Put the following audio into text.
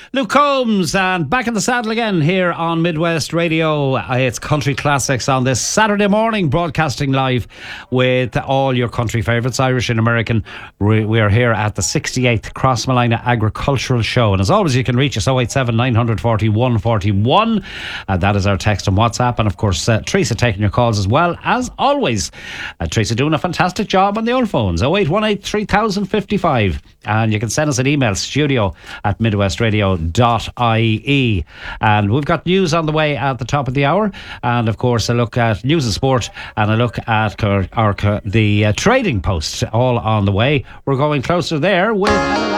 Luke Combs, and back in the saddle again here on Midwest Radio. It's Country Classics on this Saturday morning, broadcasting live with all your country favourites, Irish and American. We are here at the 68th Crossmolina Agricultural Show, and as always you can reach us 087 940 141. That is our text and WhatsApp, and of course Teresa taking your calls as well as always. Teresa doing a fantastic job on the old phones, 0818 3055, and you can send us an email, studio@midwestradio.ie. And we've got news on the way at the top of the hour, and of course a look at news and sport, and a look at the trading post all on the way. We're going closer there with